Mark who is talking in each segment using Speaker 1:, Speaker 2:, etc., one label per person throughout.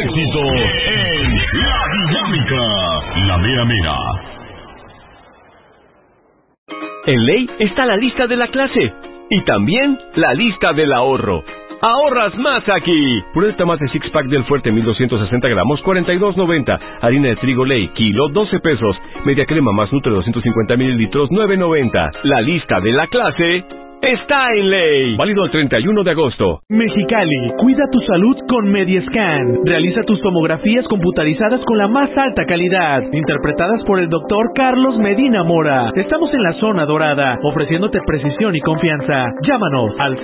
Speaker 1: éxito en La Dinámica, la mera mera.
Speaker 2: En Ley está la lista de la clase y también la lista del ahorro. ¡Ahorras más aquí! Pureta más de six pack del Fuerte 1260 gramos, 42.90. Harina de trigo Ley, kilo, 12 pesos. Media crema más Nutre 250 mililitros, 9.90. La lista de la clase está en Ley. Válido el 31 de agosto.
Speaker 3: Mexicali, cuida tu salud con Mediescan. Realiza tus tomografías computarizadas con la más alta calidad, interpretadas por el doctor Carlos Medina Mora. Estamos en la zona dorada, ofreciéndote precisión y confianza. Llámanos al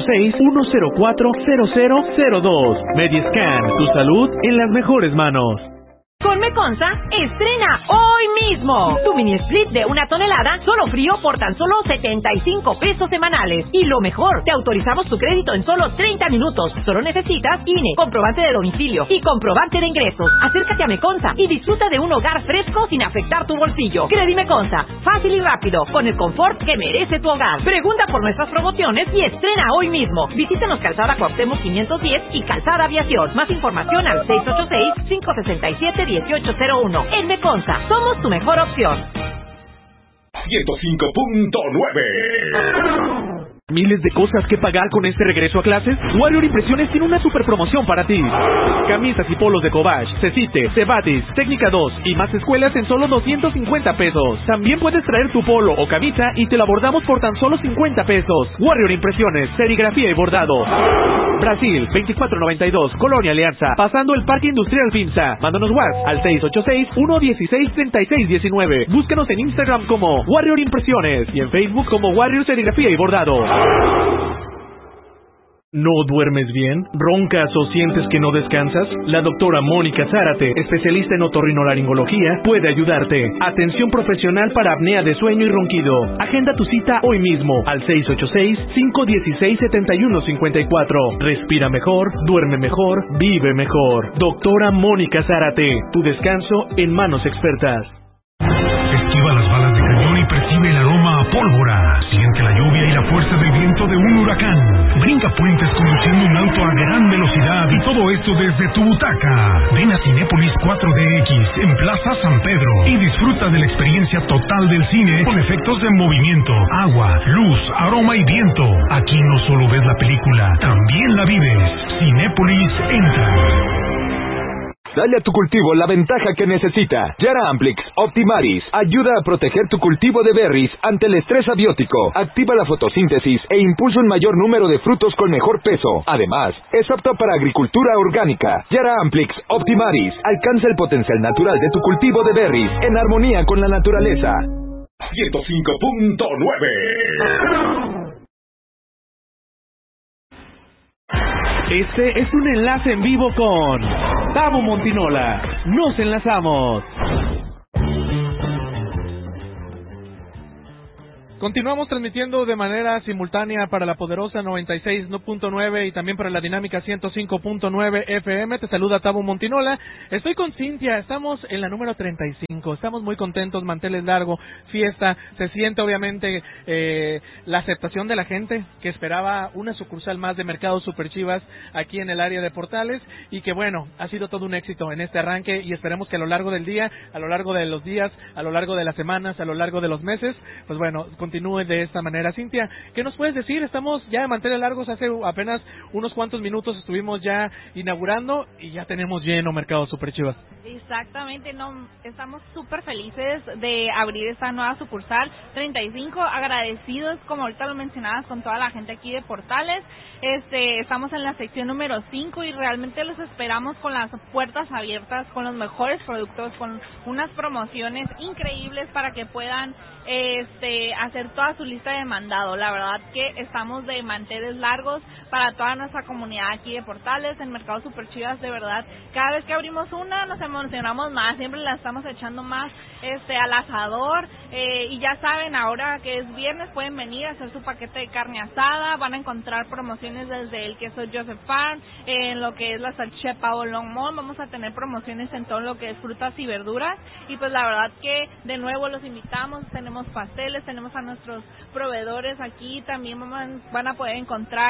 Speaker 3: 686-104-0002. Mediescan, tu salud en las mejores manos.
Speaker 4: Con Meconza, estrena hoy mismo tu mini split de 1 tonelada, solo frío por tan solo 75 pesos semanales. Y lo mejor, te autorizamos tu crédito en solo 30 minutos. Solo necesitas INE, comprobante de domicilio y comprobante de ingresos. Acércate a Meconza y disfruta de un hogar fresco sin afectar tu bolsillo. Credi Meconza, fácil y rápido, con el confort que merece tu hogar. Pregunta por nuestras promociones y estrena hoy mismo. Visítanos Calzada Cuauhtémoc 510 y Calzada Aviación. Más información al 686-567-1801. En Meconza, somos tu mejor opción.
Speaker 1: 105.9.
Speaker 3: ¿Miles de cosas que pagar con este regreso a clases? Warrior Impresiones tiene una super promoción para ti. Camisas y polos de Cobach, Cecite, Cebatis, Técnica 2 y más escuelas en solo 250 pesos. También puedes traer tu polo o camisa y te la bordamos por tan solo 50 pesos. Warrior Impresiones, serigrafía y bordado. Brasil, 2492, Colonia Alianza, pasando el Parque Industrial Pinza. Mándanos WhatsApp al 686-116-3619. Búscanos en Instagram como Warrior Impresiones y en Facebook como Warrior Serigrafía y Bordado. ¿No duermes bien? ¿Roncas o sientes que no descansas? La doctora Mónica Zárate, especialista en otorrinolaringología, puede ayudarte. Atención profesional para apnea de sueño y ronquido. Agenda tu cita hoy mismo al 686-516-7154. Respira mejor, duerme mejor, vive mejor. Doctora Mónica Zárate, tu descanso en manos expertas.
Speaker 1: Esquiva las balas de cañón y percibe el aroma a pólvora. Siente la lluvia y la fuerza del viento de un huracán. Brinca puentes conduciendo un auto a gran velocidad y todo esto desde tu butaca. Ven a Cinépolis 4DX en Plaza San Pedro y disfruta de la experiencia total del cine con efectos de movimiento, agua, luz, aroma y viento. Aquí no solo ves la película, también la vives. Cinépolis entra.
Speaker 5: Dale a tu cultivo la ventaja que necesita. Yara Amplix Optimaris ayuda a proteger tu cultivo de berries ante el estrés abiótico. Activa la fotosíntesis e impulsa un mayor número de frutos con mejor peso. Además, es apto para agricultura orgánica. Yara Amplix Optimaris alcanza el potencial natural de tu cultivo de berries en armonía con la naturaleza.
Speaker 1: 105.9.
Speaker 3: Este es un enlace en vivo con Tabo Montinola. Nos enlazamos.
Speaker 6: Continuamos transmitiendo de manera simultánea para la poderosa 96.9 y también para la dinámica 105.9 FM. Te saluda Tabo Montinola. Estoy con Cintia, estamos en la número 35. Estamos muy contentos, manteles largo, fiesta. Se siente obviamente la aceptación de la gente que esperaba una sucursal más de Mercado Super Chivas aquí en el área de Portales y que bueno, ha sido todo un éxito en este arranque y esperemos que a lo largo del día, a lo largo de los días, a lo largo de las semanas, a lo largo de los meses, pues bueno, continúe de esta manera. Cintia, ¿qué nos puedes decir? Estamos ya de manteles largos, hace apenas unos cuantos minutos estuvimos ya inaugurando y ya tenemos lleno Mercado Super Chivas.
Speaker 7: Exactamente, estamos súper felices de abrir esta nueva sucursal 35, agradecidos, como ahorita lo mencionabas, con toda la gente aquí de Portales. Estamos en la sección número 5 y realmente los esperamos con las puertas abiertas, con los mejores productos, con unas promociones increíbles para que puedan hacer toda su lista de mandado. La verdad que estamos de manteles largos para toda nuestra comunidad aquí de Portales, en Mercado Super Chivas. De verdad, cada vez que abrimos una nos emocionamos más, siempre la estamos echando más al asador, y ya saben, ahora que es viernes pueden venir a hacer su paquete de carne asada, van a encontrar promociones desde el queso Joseph Farm, en lo que es la salchicha pavo Longmont, vamos a tener promociones en todo lo que es frutas y verduras, y pues la verdad que de nuevo los invitamos, tenemos pasteles, tenemos a nuestros proveedores aquí, también van a poder encontrar y degustar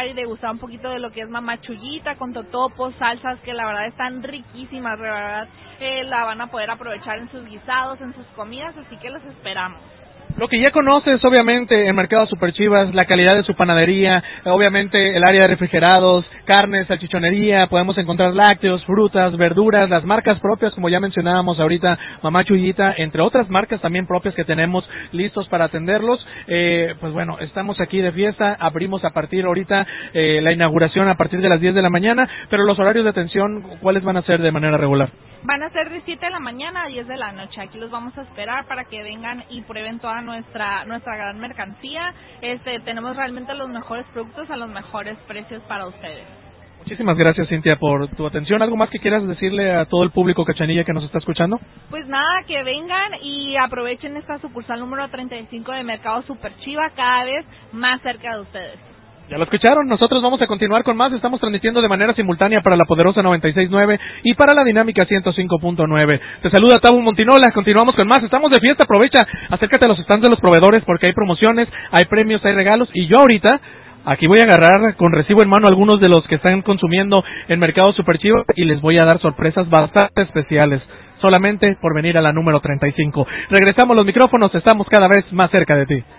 Speaker 7: disfrutar un poquito de lo que es mamachullita con totopos, salsas que la verdad están riquísimas, de verdad la van a poder aprovechar en sus guisados, en sus comidas, así que los esperamos.
Speaker 6: Lo que ya conoces, obviamente, en Mercado Super Chivas, la calidad de su panadería, obviamente el área de refrigerados, carnes, salchichonería, podemos encontrar lácteos, frutas, verduras, las marcas propias, como ya mencionábamos ahorita, Mamá Chuyita, entre otras marcas también propias que tenemos listos para atenderlos. Pues bueno, estamos aquí de fiesta, abrimos a partir ahorita la inauguración a partir de las 10 de la mañana, pero los horarios de atención, ¿cuáles van a ser de manera regular?
Speaker 7: Van a ser de 7 de la mañana a 10 de la noche. Aquí los vamos a esperar para que vengan y prueben toda nuestra gran mercancía. Tenemos realmente los mejores productos a los mejores precios para ustedes.
Speaker 6: Muchísimas gracias, Cintia, por tu atención. ¿Algo más que quieras decirle a todo el público cachanilla que nos está escuchando?
Speaker 7: Pues nada, que vengan y aprovechen esta sucursal número 35 de Mercado Super Chiva, cada vez más cerca de ustedes.
Speaker 6: Ya lo escucharon, nosotros vamos a continuar con más, estamos transmitiendo de manera simultánea para la Poderosa 96.9 y para la Dinámica 105.9. Te saluda Tabo Montinola, continuamos con más, estamos de fiesta, aprovecha, acércate a los stands de los proveedores porque hay promociones, hay premios, hay regalos y yo ahorita aquí voy a agarrar con recibo en mano a algunos de los que están consumiendo en Mercado Super Chivo y les voy a dar sorpresas bastante especiales, solamente por venir a la número 35. Regresamos los micrófonos, estamos cada vez más cerca de ti.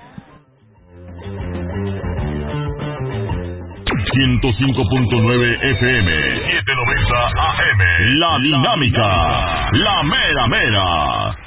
Speaker 1: 105.9 FM, 790 AM, La Dinámica, la mera mera.